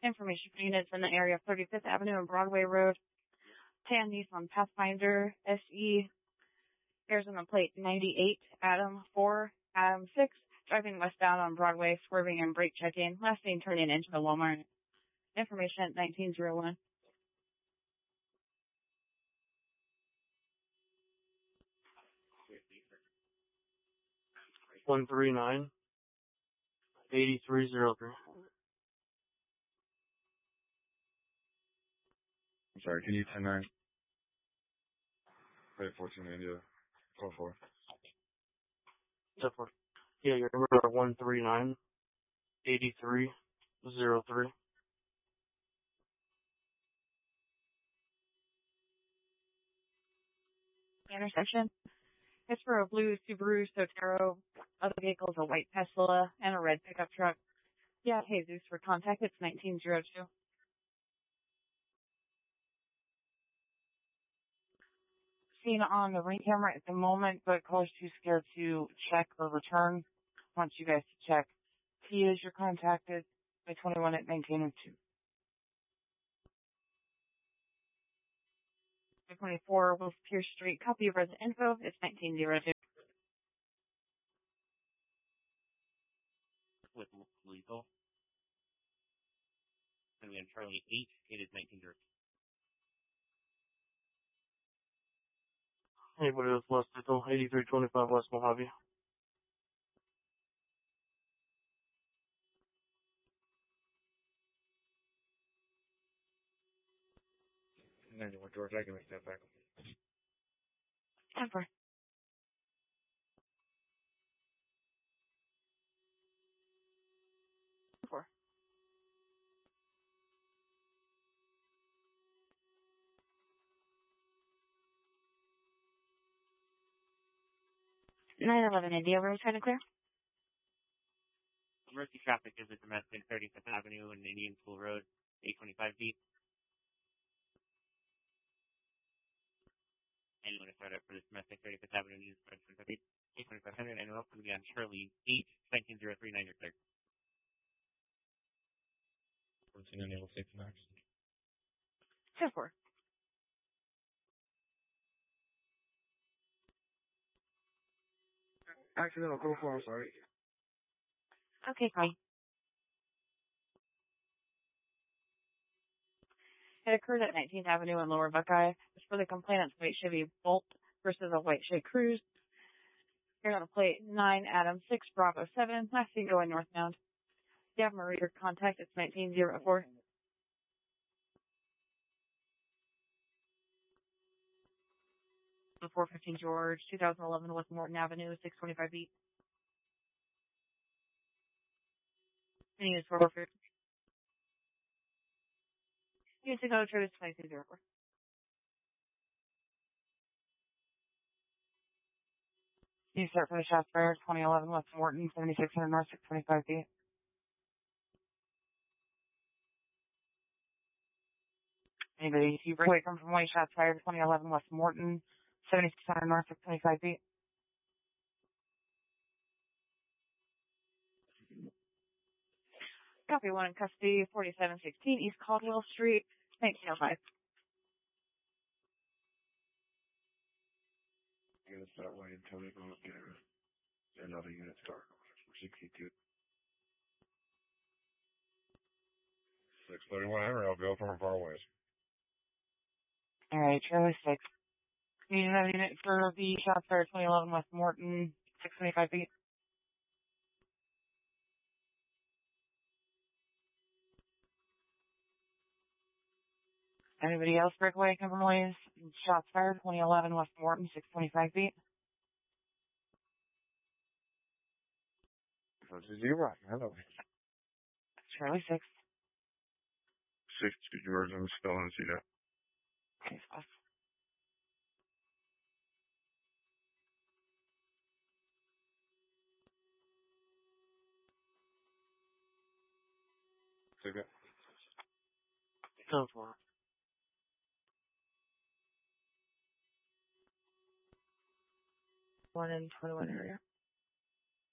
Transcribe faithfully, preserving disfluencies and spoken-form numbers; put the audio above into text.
Information for units in the area of thirty-fifth Avenue and Broadway Road. Tan Nissan Pathfinder S E. Arizona plate ninety-eight, Adam four, Adam six, driving westbound on Broadway, swerving and brake checking, last seen turning into a Walmart. Information at nineteen oh one. one three nine, eight three zero three. I'm sorry, can you ten nine? Wait, fourteen India. four four. Definitely. Yeah, your number one three nine, eight three zero three. Intersection. It's for a blue Subaru Sotero. Other vehicles, a white Tesla and a red pickup truck. Yeah, Jesus, for contact, it's nineteen oh two. Seen on the ring camera at the moment, but caller's too scared to check or return. Wants you guys to check. He is your contacted by twenty-one at nineteen oh two. twenty-four Wolf Pierce Street, copy of resident info, it's nineteen oh two. With lethal. And we have Charlie eight, it is nineteen oh two. Anybody else less lethal? eighty-three twenty-five West Mojave. ninety-one George, I can make that back. Ever. Four. nine eleven India, we're trying to clear. Emergency traffic is at domestic thirty-fifth Avenue and Indian School Road, eight twenty-five feet. And you want to start up for this domestic thirty-fifth Avenue and eight twenty-five feet, eight twenty-five hundred, and welcome to be on Shirley eight, nineteen oh three, nine thirty. fourteen India, we'll take the next. ten four. Accidental, go for, I'm sorry. Okay, fine. It occurred at nineteenth Avenue and Lower Buckeye. It's for the complainant's white Chevy Bolt versus a white Chevy Cruze. Here on a plate nine, Adam six, Bravo seven, last seen going northbound. You have Marie, your contact, it's nineteen oh four. four fifteen George, two thousand eleven West Morton Avenue, six twenty-five feet. And you use four fifty. You to go to twenty-two oh four. You start for the shots fired, twenty eleven West Morton, seventy-six hundred North, six twenty-five feet. Anybody, if you break away from from white shots fired, twenty eleven West Morton, seventy-six hundred North, six twenty-five feet. Copy one in custody, forty-seven sixteen East Caldwell Street, nineteen oh five. Units that way until they go up there. Another unit start. sixty-two. six thirty-one Hammer, I'll go from far ways. Alright, Charlie six. You need another unit for the shots fired, twenty eleven West Morton, six twenty-five feet. Anybody else breakaway come from ways? Shots fired, twenty eleven West Morton, six twenty-five feet. This is zero. Hello. Charlie six. six to George, I'm spelling see that. Okay, off. Take it. ten four. One in twenty-one area.